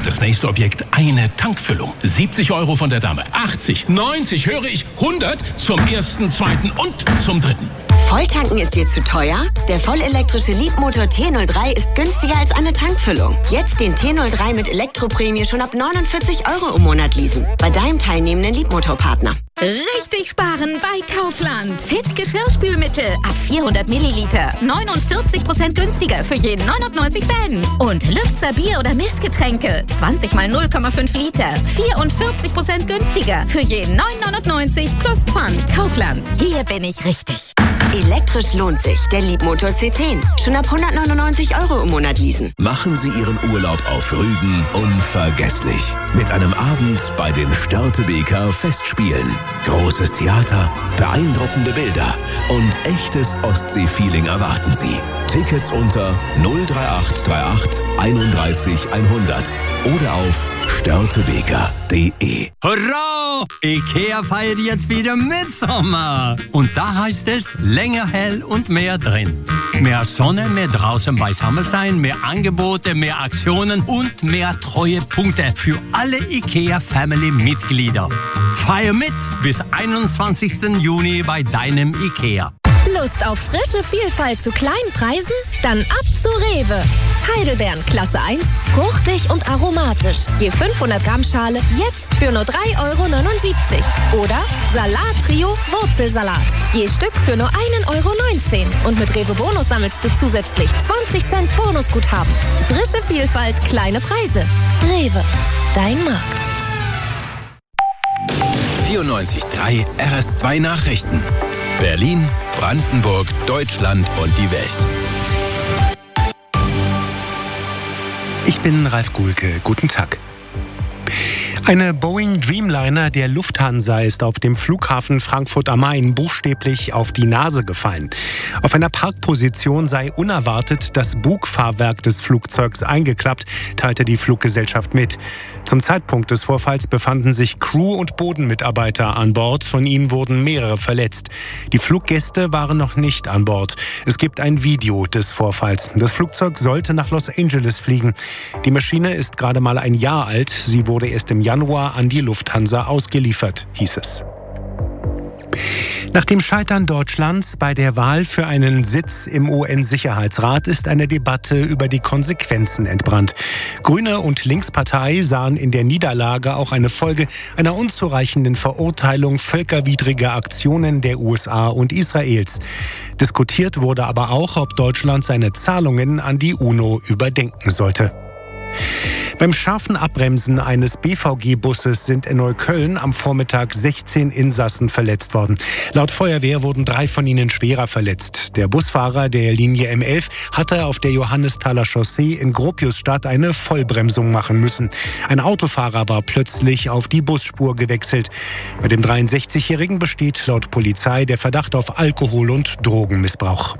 das nächste Objekt eine Tankfüllung. 70 € von der Dame, 80, 90, höre ich, 100 zum ersten, zweiten und zum dritten. Volltanken ist dir zu teuer? Der vollelektrische Leapmotor T03 ist günstiger als eine Tankfüllung. Jetzt den T03 mit Elektroprämie schon ab 49 € im Monat leasen. Bei deinem teilnehmenden Leapmotor-Partner. Richtig sparen bei Kaufland. Fit Geschirrspülmittel ab 400 Milliliter. 49% günstiger für jeden 99 Cent. Und Lübzer Bier- oder Mischgetränke. 20 mal 0,5 Liter. 44% günstiger für jeden 9,99 plus Pfand. Kaufland. Hier bin ich richtig. Elektrisch lohnt sich. Der Leapmotor C10. Schon ab 199 € im Monat leasen. Machen Sie Ihren Urlaub auf Rügen unvergesslich. Mit einem Abend bei den Störtebeker Festspielen. Großes Theater, beeindruckende Bilder und echtes Ostsee-Feeling erwarten Sie. Tickets unter 03838 31 100 oder auf störtebeker.de. Hurra! IKEA feiert jetzt wieder Mitsommer. Und da heißt es länger hell und mehr drin. Mehr Sonne, mehr draußen beisammen sein, mehr Angebote, mehr Aktionen und mehr Treuepunkte für alle IKEA-Family-Mitglieder. Feier mit bis 21. Juni bei deinem IKEA. Lust auf frische Vielfalt zu kleinen Preisen? Dann ab zu Rewe. Heidelbeeren Klasse 1, fruchtig und aromatisch. Je 500 Gramm Schale jetzt für nur 3,79 €. Oder Salat-Trio Wurzelsalat. Je Stück für nur 1,19 €. Und mit Rewe Bonus sammelst du zusätzlich 20 Cent Bonusguthaben. Frische Vielfalt, kleine Preise. Rewe, dein Markt. 94.3 RS2 Nachrichten. Berlin, Brandenburg, Deutschland und die Welt. Ich bin Ralf Gulke. Guten Tag. Eine Boeing Dreamliner der Lufthansa ist auf dem Flughafen Frankfurt am Main buchstäblich auf die Nase gefallen. Auf einer Parkposition sei unerwartet das Bugfahrwerk des Flugzeugs eingeklappt, teilte die Fluggesellschaft mit. Zum Zeitpunkt des Vorfalls befanden sich Crew- und Bodenmitarbeiter an Bord. Von ihnen wurden mehrere verletzt. Die Fluggäste waren noch nicht an Bord. Es gibt ein Video des Vorfalls. Das Flugzeug sollte nach Los Angeles fliegen. Die Maschine ist gerade mal ein Jahr alt. Sie wurde erst im Januar an die Lufthansa ausgeliefert, hieß es. Nach dem Scheitern Deutschlands bei der Wahl für einen Sitz im UN-Sicherheitsrat ist eine Debatte über die Konsequenzen entbrannt. Grüne und Linkspartei sahen in der Niederlage auch eine Folge einer unzureichenden Verurteilung völkerwidriger Aktionen der USA und Israels. Diskutiert wurde aber auch, ob Deutschland seine Zahlungen an die UNO überdenken sollte. Beim scharfen Abbremsen eines BVG-Busses sind in Neukölln am Vormittag 16 Insassen verletzt worden. Laut Feuerwehr wurden 3 von ihnen schwerer verletzt. Der Busfahrer der Linie M11 hatte auf der Johannesthaler Chaussee in Gropiusstadt eine Vollbremsung machen müssen. Ein Autofahrer war plötzlich auf die Busspur gewechselt. Bei dem 63-Jährigen besteht laut Polizei der Verdacht auf Alkohol- und Drogenmissbrauch.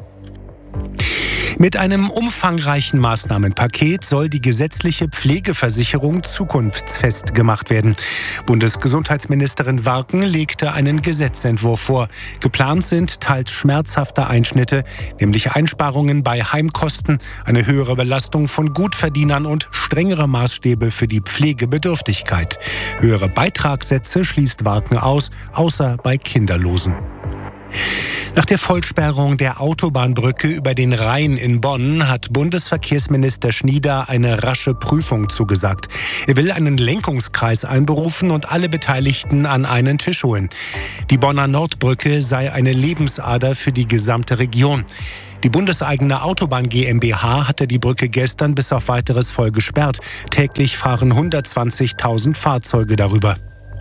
Mit einem umfangreichen Maßnahmenpaket soll die gesetzliche Pflegeversicherung zukunftsfest gemacht werden. Bundesgesundheitsministerin Warken legte einen Gesetzentwurf vor. Geplant sind teils schmerzhafte Einschnitte, nämlich Einsparungen bei Heimkosten, eine höhere Belastung von Gutverdienern und strengere Maßstäbe für die Pflegebedürftigkeit. Höhere Beitragssätze schließt Warken aus, außer bei Kinderlosen. Nach der Vollsperrung der Autobahnbrücke über den Rhein in Bonn hat Bundesverkehrsminister Schnieder eine rasche Prüfung zugesagt. Er will einen Lenkungskreis einberufen und alle Beteiligten an einen Tisch holen. Die Bonner Nordbrücke sei eine Lebensader für die gesamte Region. Die bundeseigene Autobahn GmbH hatte die Brücke gestern bis auf weiteres voll gesperrt. Täglich fahren 120.000 Fahrzeuge darüber.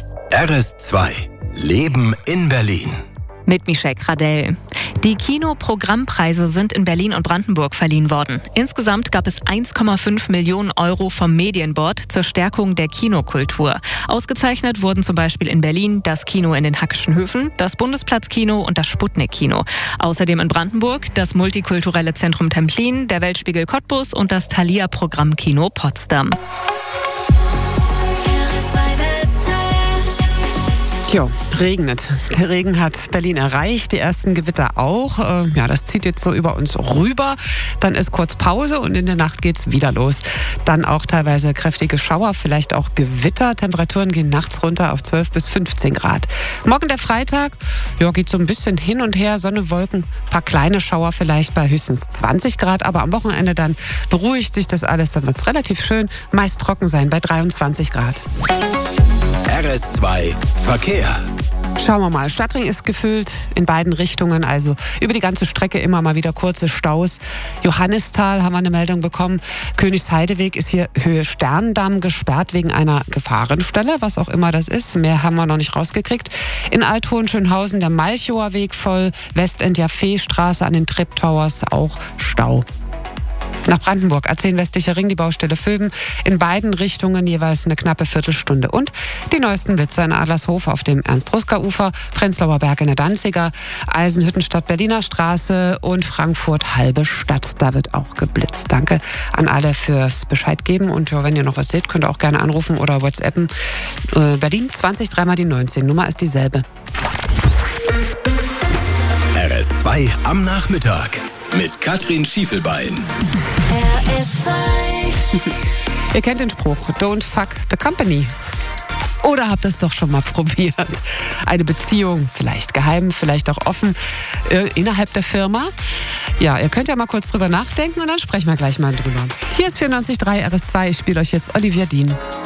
RS2 Leben in Berlin. Mit Michelle Gradell. Die Kinoprogrammpreise sind in Berlin und Brandenburg verliehen worden. Insgesamt gab es 1,5 Millionen Euro vom Medienboard zur Stärkung der Kinokultur. Ausgezeichnet wurden zum Beispiel in Berlin das Kino in den Hackischen Höfen, das Bundesplatzkino und das Sputnik-Kino. Außerdem in Brandenburg das Multikulturelle Zentrum Templin, der Weltspiegel Cottbus und das Thalia-Programmkino Potsdam. Tja, regnet. Der Regen hat Berlin erreicht, die ersten Gewitter auch. Das zieht jetzt so über uns rüber. Dann ist kurz Pause und in der Nacht geht's wieder los. Dann auch teilweise kräftige Schauer, vielleicht auch Gewitter. Temperaturen gehen nachts runter auf 12 bis 15 Grad. Morgen der Freitag, geht so ein bisschen hin und her. Sonne, Wolken, paar kleine Schauer vielleicht bei höchstens 20 Grad. Aber am Wochenende dann beruhigt sich das alles. Dann wird's relativ schön, meist trocken sein bei 23 Grad. RS2 Verkehr. Schauen wir mal. Stadtring ist gefüllt in beiden Richtungen, also über die ganze Strecke immer mal wieder kurze Staus. Johannisthal haben wir eine Meldung bekommen. Königsheideweg ist hier Höhe Sterndamm gesperrt wegen einer Gefahrenstelle, was auch immer das ist. Mehr haben wir noch nicht rausgekriegt. In Althohenschönhausen der Malchower Weg voll, Westend Jaffeestraße an den Trip Towers auch Stau. Nach Brandenburg, A10 westlicher Ring, die Baustelle Vöben. In beiden Richtungen jeweils eine knappe Viertelstunde. Und die neuesten Blitzer in Adlershof auf dem Ernst-Ruska-Ufer, Prenzlauer Berg in der Danziger, Eisenhüttenstadt Berliner Straße und Frankfurt Halbe Stadt. Da wird auch geblitzt. Danke an alle fürs Bescheid geben. Und wenn ihr noch was seht, könnt ihr auch gerne anrufen oder WhatsAppen. Berlin 20 3 mal die 19. Nummer ist dieselbe. RS2 am Nachmittag mit Katrin Schiefelbein. Ihr kennt den Spruch, don't fuck the company. Oder habt ihr es doch schon mal probiert? Eine Beziehung, vielleicht geheim, vielleicht auch offen, innerhalb der Firma. Ja, ihr könnt ja mal kurz drüber nachdenken und dann sprechen wir gleich mal drüber. Hier ist 94.3 RS2, ich spiele euch jetzt Olivia Dean.